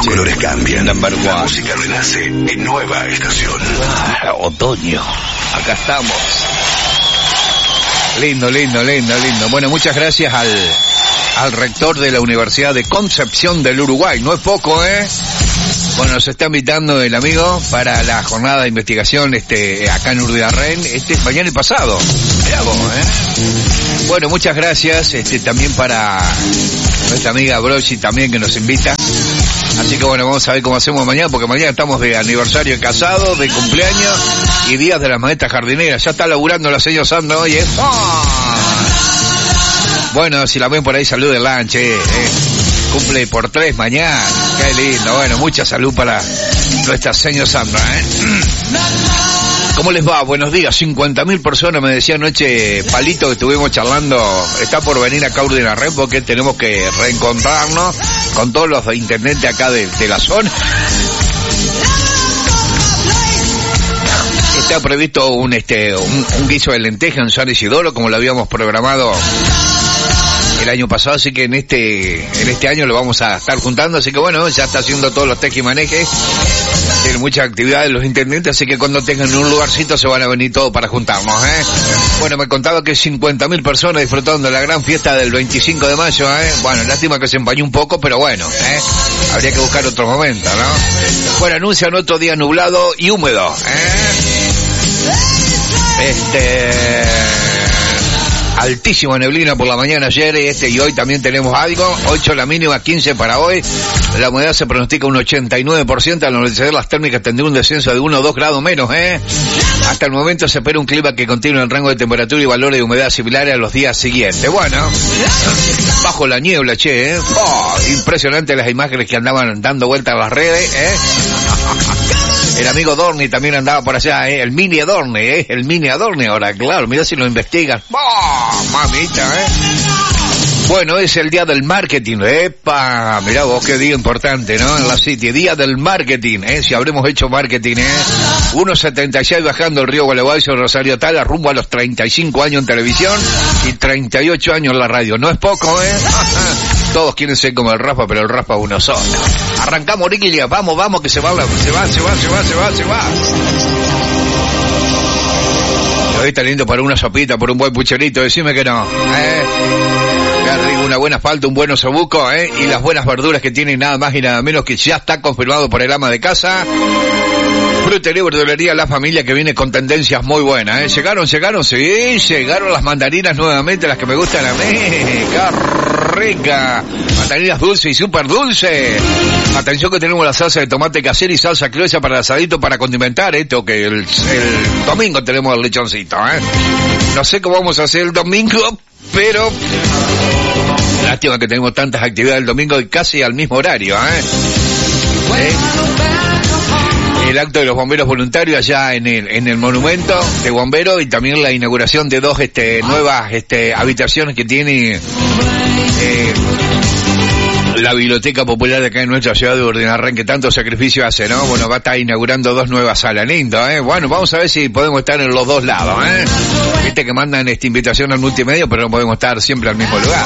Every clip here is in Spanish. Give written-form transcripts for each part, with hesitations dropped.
Los colores cambian. La música renace en nueva estación. Otoño. Acá estamos. Lindo. Bueno, muchas gracias al rector de la Universidad de Concepción del Uruguay. No es poco, ¿eh? Bueno, nos está invitando el amigo para la jornada de investigación acá en Urdiarren, mañana y pasado. Mirá vos, ¿eh? Bueno, muchas gracias, también para nuestra amiga Brochi también que nos invita. Así que bueno, vamos a ver cómo hacemos mañana, porque mañana estamos de aniversario de casado, de cumpleaños y días de las maestras jardineras. Ya está laburando la señora Sandra hoy, ¿eh? ¡Oh! Bueno, si la ven por ahí, salúdenla, cumple por 3 mañana. Qué lindo. Bueno, mucha salud para nuestra señora Sandra, ¿eh? ¿Cómo les va? Buenos días. 50.000 personas me decía anoche Palito, que estuvimos charlando. Está por venir acá a Urdiarren porque tenemos que reencontrarnos con todos los intendentes acá de la zona. Está previsto un guiso de lenteja en San Isidoro, como lo habíamos programado el año pasado, así que en este año lo vamos a estar juntando, así que bueno, ya está haciendo todos los tejimanejes, tienen muchas actividades los intendentes, así que cuando tengan un lugarcito se van a venir todos para juntarnos, ¿eh? Bueno, me contaba que 50.000 personas disfrutando de la gran fiesta del 25 de mayo, ¿eh? Bueno, lástima que se empañó un poco, pero bueno, habría que buscar otro momento, ¿no? Bueno, anuncian otro día nublado y húmedo, altísima neblina por la mañana ayer y hoy también tenemos algo. 8 la mínima, 15 para hoy. La humedad se pronostica un 89%. Al anochecer las térmicas tendrán un descenso de 1 o 2 grados menos, Hasta el momento se espera un clima que continúe en rango de temperatura y valores de humedad similares a los días siguientes. Bueno, bajo la niebla, impresionante las imágenes que andaban dando vueltas a las redes, El amigo Dorni también andaba por allá, el mini Adorni, el mini Adorni ahora, claro, mirá si lo investigan. Mamita, Bueno, es el día del marketing, ¡epa! Mirá vos, qué día importante, ¿no? En la City, día del marketing, si habremos hecho marketing, 1.76 bajando el río Gualeguaychú, Rosario Tala, rumbo a los 35 años en televisión y 38 años en la radio. No es poco, Todos quieren ser como el Rafa, pero el Rafa uno solo. Arrancamos, Riquilia, vamos, que se va. Hoy está lindo para una sopita, por un buen pucherito, decime que no, Qué rico, una buena falta, un buen osobuco, y las buenas verduras que tienen nada más y nada menos que ya está confirmado por el ama de casa. Frutería y verdulería La Familia, que viene con tendencias muy buenas, Llegaron, sí, llegaron las mandarinas nuevamente, las que me gustan a mí. ¡Qué rica! Mandarinas dulces y súper dulces. Atención que tenemos la salsa de tomate casera y salsa criolla para el asadito para condimentar esto, que el domingo tenemos el lechoncito, No sé cómo vamos a hacer el domingo, pero lástima que tenemos tantas actividades el domingo y casi al mismo horario, El acto de los bomberos voluntarios allá en el monumento de bomberos y también la inauguración de 2 nuevas habitaciones que tiene la Biblioteca Popular de acá en nuestra ciudad de Urdiarren, que tanto sacrificio hace, ¿no? Bueno, va a estar inaugurando 2 nuevas salas, lindo, Bueno, vamos a ver si podemos estar en los 2 lados, Viste que mandan esta invitación al multimedia, pero no podemos estar siempre al mismo lugar,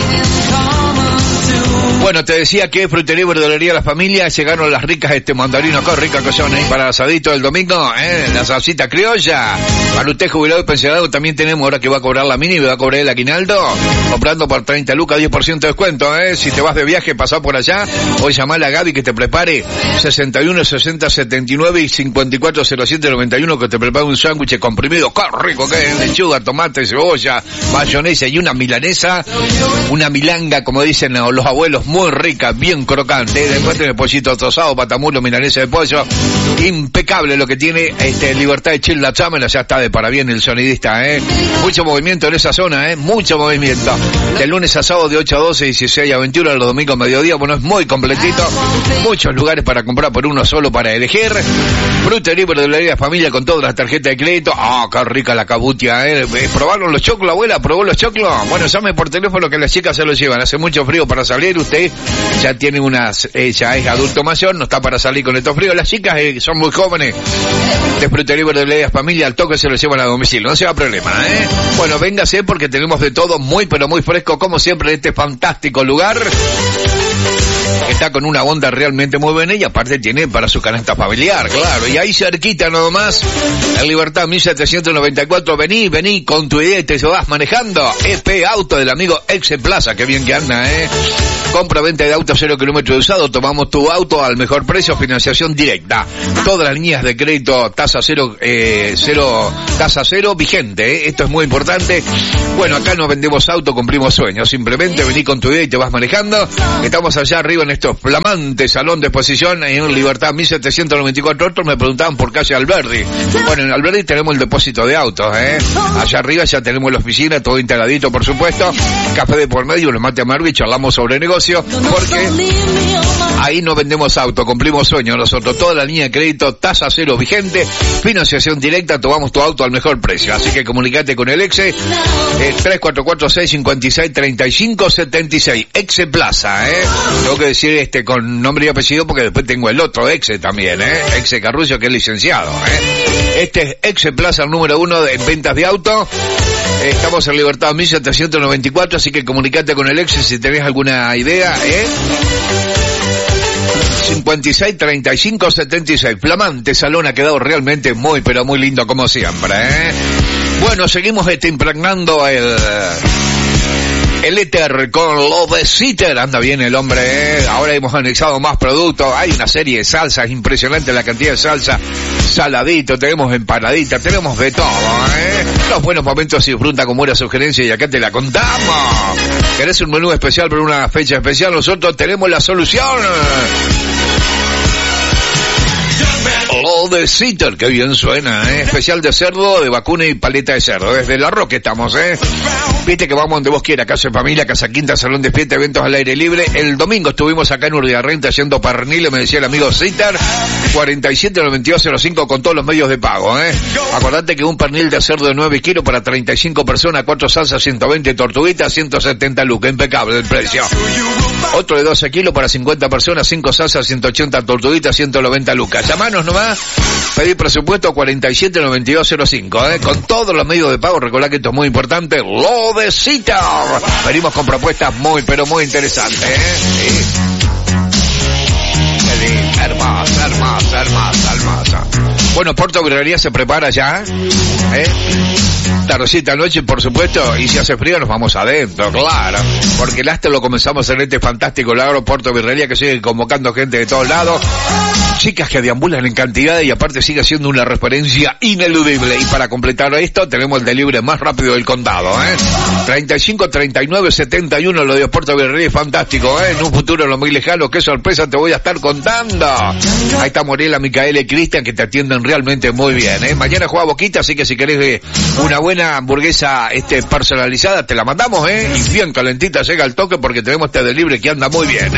Bueno, te decía que Frutería y Verdulería La Familia, llegaron las ricas mandarinas, qué ricas que son, para el asadito del domingo, la salsita criolla. Para usted jubilado y pensionado también tenemos, ahora que va a cobrar la mini, va a cobrar el aguinaldo, comprando por 30 lucas, 10% de descuento, Si te vas de viaje, pasá por allá, o llamale a Gaby que te prepare 61 60 79 y 54 07 91, que te prepare un sándwich comprimido, qué rico que es, lechuga, tomate, cebolla, mayonesa y una milanesa, una milanga, como dicen los abuelos, muy rica, bien crocante. Después tiene pollito trozado, patamulo, milanesa de pollo. Impecable lo que tiene Libertad de Chile, la Chámela, ya está de para bien el sonidista, Mucho movimiento en esa zona, mucho movimiento. De lunes a sábado de 8 a 12, 16 a 21, los domingos a mediodía. Bueno, es muy completito. Muchos lugares para comprar por uno solo para elegir. Frutería y Verdulería Familia con todas las tarjetas de crédito. Qué rica la cabutia, ¿Probaron los choclos, abuela? ¿Probó los choclos? Bueno, llame por teléfono que las chicas se los llevan. Hace mucho frío para salir, usted ya tiene ya es adulto mayor, no está para salir con estos fríos. Las chicas son muy jóvenes. De Frutería y Verdulería Familia, al toque se los llevan a domicilio, no se va problema, Bueno, véngase porque tenemos de todo muy pero muy fresco, como siempre, en este fantástico lugar. Que Está con una onda realmente muy buena y aparte tiene para su canasta familiar, claro. Y ahí cerquita nomás, en Libertad 1794, vení con tu idea y te vas manejando. EP Auto del amigo Exe Plaza, qué bien que anda, Compra-venta de autos 0 kilómetros de usado, tomamos tu auto al mejor precio, financiación directa. Todas las líneas de crédito, tasa cero vigente, Esto es muy importante. Bueno, acá no vendemos auto, cumplimos sueños. Simplemente vení con tu idea y te vas manejando. Estamos allá arriba en estos flamantes salón de exposición en Libertad 1794. Otros me preguntaban por calle Alberdi. Bueno, en Alberdi tenemos el depósito de autos, Allá arriba ya tenemos la oficina, todo integradito, por supuesto. Café de por medio, los mate a Marvi, charlamos sobre negocio, porque ahí no vendemos auto, cumplimos sueños nosotros. Toda la línea de crédito, tasa cero vigente, financiación directa, tomamos tu auto al mejor precio. Así que comunicate con el Exe, 3446563576, Exe Plaza, Tengo que decir con nombre y apellido porque después tengo el otro Exe también, Exe Carrucio, que es licenciado, Este es Exe Plaza, el número 1 en ventas de auto. Estamos en Libertad 1794, así que comunicate con el Exe si tenés alguna idea, 563576. Flamante salón, ha quedado realmente muy, pero muy lindo como siempre, Bueno, seguimos impregnando el éter con Love Sitter. Anda bien el hombre, Ahora hemos anexado más productos. Hay una serie de salsas, impresionante la cantidad de salsa. Saladito, tenemos empanadita, tenemos de todo, Los buenos momentos y disfruta con buena sugerencia y acá te la contamos. ¿Querés un menú especial para una fecha especial? Nosotros tenemos la solución. Love Sitter, que bien suena, Especial de cerdo, de vacuna y paleta de cerdo. Desde La Roque estamos, Viste que vamos donde vos quieras, Casa de Familia, Casa Quinta, Salón de Fiesta, eventos al aire libre. El domingo estuvimos acá en Urdiarrenta haciendo pernil, me decía el amigo Sitter, 479205 con todos los medios de pago, Acordate que un pernil de cerdo de 9 kilos para 35 personas, 4 salsas, 120 tortuguitas, 170 lucas, impecable el precio. Otro de 12 kilos para 50 personas, 5 salsas, 180 tortuguitas, 190 lucas. Llamanos nomás, pedí presupuesto 479205, con todos los medios de pago. Recordá que esto es muy importante. Lo de Sitter. Venimos con propuestas muy, pero muy interesantes, Sí. Hermosa. Bueno, Puerto Birrería se prepara ya, Tardecita noche, por supuesto, y si hace frío nos vamos adentro, claro, porque el hasta lo comenzamos en este fantástico lago Puerto Birrería que sigue convocando gente de todos lados, chicas que deambulan en cantidad y aparte sigue siendo una referencia ineludible. Y para completar esto tenemos el delivery más rápido del condado, 35 39 71, lo de Puerto Birrería es fantástico, En un futuro no muy lejano, qué sorpresa te voy a estar contando. Ahí está Morela, Micaela y Cristian que te atienden realmente muy bien, Mañana juega Boquita, así que si querés una buena hamburguesa personalizada te la mandamos, y bien calentita llega al toque porque tenemos este delivery que anda muy bien,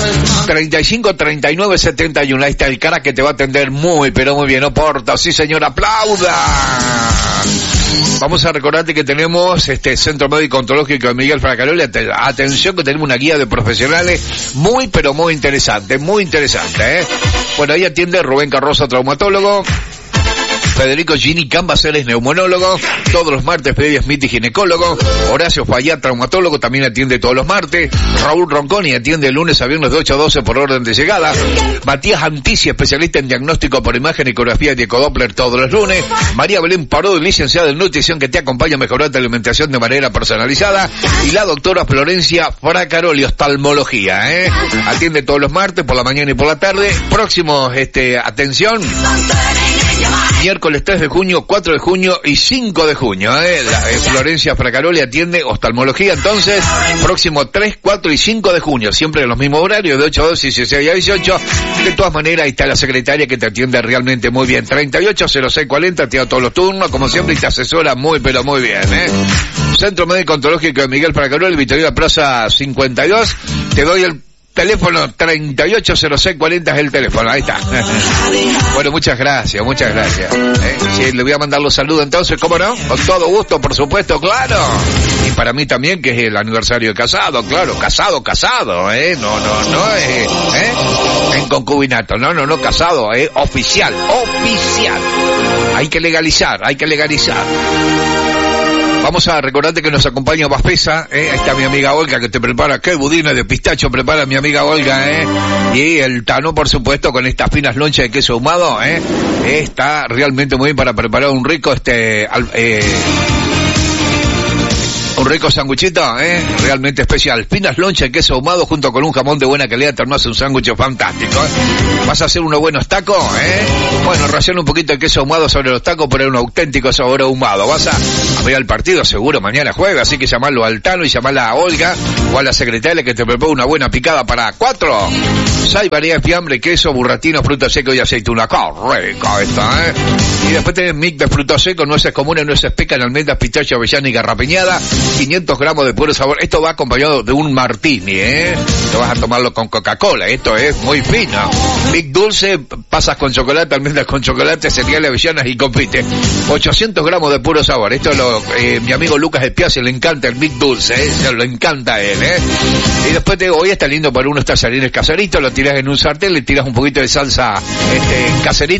35 39 71. Ahí está el cara que te va a atender muy, pero muy bien. Oporto, sí señor, aplauda. Vamos a recordarte que tenemos Centro Médico Ontológico de Miguel Fracaroli. Atención que tenemos una guía de profesionales muy, pero muy interesante, Bueno, ahí atiende Rubén Carroza, traumatólogo. Federico Gini Cambaceres, neumonólogo. Todos los martes, Freddy Smith, ginecólogo. Horacio Fayad, traumatólogo, también atiende todos los martes. Raúl Ronconi atiende de lunes a viernes de 8 a 12 por orden de llegada. Matías Antici, especialista en diagnóstico por imagen, ecografía y ecodoppler todos los lunes. María Belén Parodi, licenciada en nutrición, que te acompaña a mejorar tu alimentación de manera personalizada. Y la doctora Florencia Fracaroli, oftalmología, Atiende todos los martes, por la mañana y por la tarde. Próximos, atención. Miércoles 3 de junio, 4 de junio y 5 de junio, Florencia Fracaroli atiende oftalmología, entonces, próximo 3, 4 y 5 de junio, siempre en los mismos horarios, de 8 a 12 y 16 a 18. De todas maneras, ahí está la secretaria que te atiende realmente muy bien. 380640, te da todos los turnos, como siempre, y te asesora muy, pero muy bien, Centro Médico Ontológico de Miguel Fracaroli, Victoria Plaza 52. Te doy el teléfono 380640 es el teléfono, ahí está. Bueno, muchas gracias. Sí, le voy a mandar los saludos entonces, ¿cómo no? Con todo gusto, por supuesto, claro. Y para mí también, que es el aniversario de casado, claro, casado, no, en concubinato, no, casado, oficial. Hay que legalizar. Vamos a recordarte que nos acompaña Baspesa, ahí está mi amiga Olga que te prepara, qué budines de pistacho prepara mi amiga Olga, y el Tano, por supuesto, con estas finas lonchas de queso ahumado, está realmente muy bien para preparar un rico un rico sanguchito, realmente especial. Finas lonchas de queso ahumado junto con un jamón de buena calidad te armas un sándwich fantástico, Vas a hacer unos buenos tacos, Bueno, raciona un poquito de queso ahumado sobre los tacos, poner un auténtico sabor ahumado. Vas a ver el partido, seguro, mañana juega, así que llamarlo al Tano y llamarla a Olga o a la secretaria que te prepara una buena picada para 4. 6 variedades de fiambre, queso, burratinos, frutos secos y aceituna. ¡Qué rico esto, Y después tenés mix de frutos secos, nueces comunes, nueces pecan, almendras, pistacho, avellana y garrapiñada. 500 gramos de puro sabor. Esto va acompañado de un martini, Te vas a tomarlo con Coca-Cola. Esto es muy fino. Big dulce, pasas con chocolate, almendras con chocolate, cereales, avellanas y compite. 800 gramos de puro sabor. Esto mi amigo Lucas Espiace le encanta el Big dulce, Se lo encanta a él, Y después te digo, hoy está lindo para unos tallarines caseritos, lo tirás en un sartén, le tirás un poquito de salsa caserita.